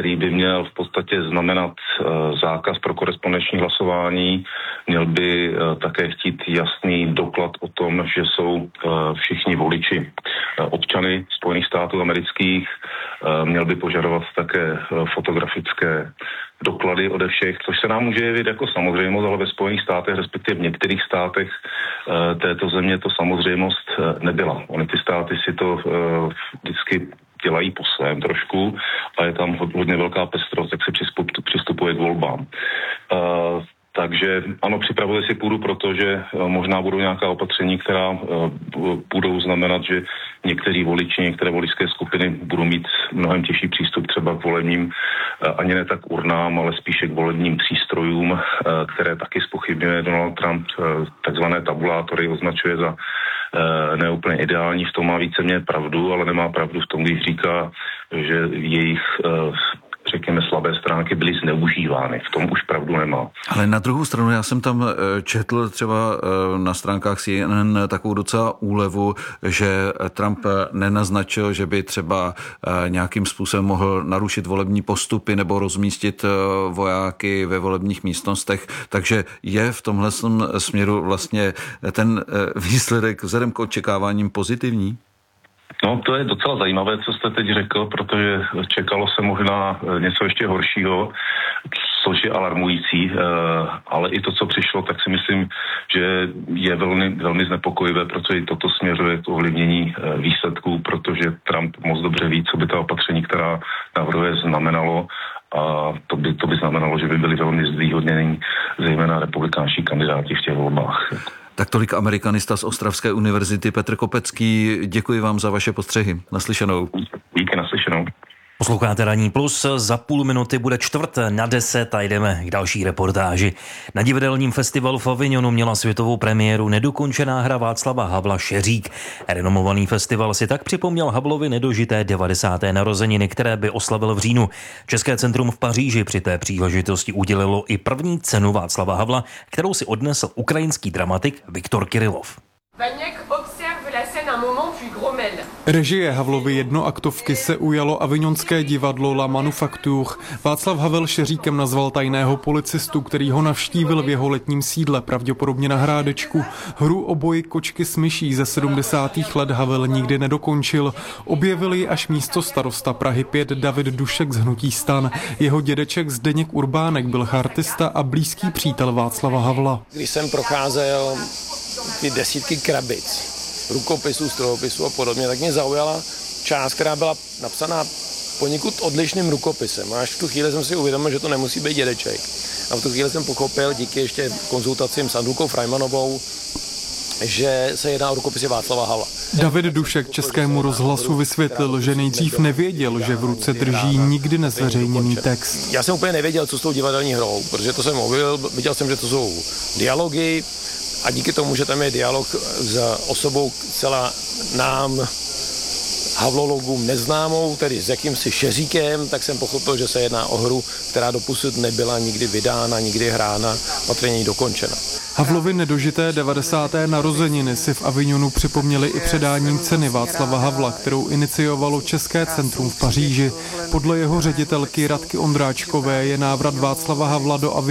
který by měl v podstatě znamenat zákaz pro korespondenční hlasování. Měl by také chtít jasný doklad o tom, že jsou všichni voliči občany Spojených států amerických. Měl by požadovat také fotografické doklady ode všech, což se nám může jevit jako samozřejmost, ale ve Spojených státech, respektive v některých státech této země to samozřejmost nebyla. Ony ty státy si to vždycky dělají po svém trošku a je tam hodně velká pestrost, jak se přistupuje k volbám. Takže ano, připravuje si půdu, protože možná budou nějaká opatření, která budou znamenat, že někteří voliči, některé voličské skupiny budou mít mnohem těžší přístup třeba k volebním, ani ne tak urnám, ale spíše k volebním přístrojům, které taky zpochybňuje Donald Trump, takzvané tabulátory označuje za neúplně ideální. V tom má víceméně pravdu, ale nemá pravdu v tom, když říká, že jejich řekněme, slabé stránky byly zneužívány. V tom už pravdu nemá. Ale na druhou stranu, já jsem tam četl třeba na stránkách CNN takovou docela úlevu, že Trump nenaznačil, že by třeba nějakým způsobem mohl narušit volební postupy nebo rozmístit vojáky ve volebních místnostech. Takže je v tomhle směru vlastně ten výsledek vzhledem k očekáváním pozitivní? No, to je docela zajímavé, co jste teď řekl, protože čekalo se možná něco ještě horšího, což je alarmující, ale i to, co přišlo, tak si myslím, že je velmi znepokojivé, protože i toto směřuje k ovlivnění výsledků, protože Trump moc dobře ví, co by ta opatření, která navrhuje, znamenalo. A to by znamenalo, že by byli velmi zvýhodněni zejména republikánští kandidáti v těch volbách. Tak tolik amerikanista z Ostravské univerzity Petr Kopecký. Děkuji vám za vaše postřehy. Naslyšenou. Díky, naslyšenou. Posloucháte Ranní plus, za půl minuty bude 9:45 a jdeme k další reportáži. Na divadelním festivalu v Avignonu měla světovou premiéru nedokončená hra Václava Havla Šeřík. Renomovaný festival si tak připomněl Havlovi nedožité 90. narozeniny, které by oslavil v říjnu. České centrum v Paříži při té příležitosti udělilo i první cenu Václava Havla, kterou si odnesl ukrajinský dramatik Viktor Kirilov. Režie Havlovy jednoaktovky se ujalo avignonské divadlo La Manufacture. Václav Havel Šeříkem nazval tajného policistu, který ho navštívil v jeho letním sídle, pravděpodobně na Hrádečku. Hru o boji kočky s myší ze 70. let Havel nikdy nedokončil. Objevil ji až místostarosta Prahy 5 David Dušek z hnutí STAN. Jeho dědeček Zdeněk Urbánek byl chartista a blízký přítel Václava Havla. Když jsem procházel ty desítky krabic, rukopisů, strojopisů a podobně, tak mě zaujala část, která byla napsaná poněkud odlišným rukopisem. A až v tu chvíli jsem si uvědomil, že to nemusí být dědeček. A v tu chvíli jsem pochopil, díky ještě konzultacím s Andulkou Freimanovou, že se jedná o rukopisy Václava Havla. David Dušek Českému rozhlasu vysvětlil, že nejdřív nevěděl, že v ruce drží nikdy nezveřejněný text. Já jsem úplně nevěděl, co s tou divadelní hrou, protože to jsem objevil, viděl jsem, že to jsou dialogy, a díky tomu, že tam je dialog s osobou celá nám havlologům neznámou, tedy s jakýmsi Šeříkem, tak jsem pochopil, že se jedná o hru, která doposud nebyla nikdy vydána, nikdy hrána, patrně dokončena. Havlovy nedožité 90. narozeniny si v Avignonu připomněli i předáním ceny Václava Havla, kterou iniciovalo České centrum v Paříži. Podle jeho ředitelky Radky Ondráčkové je návrat Václava Havla do Avignonu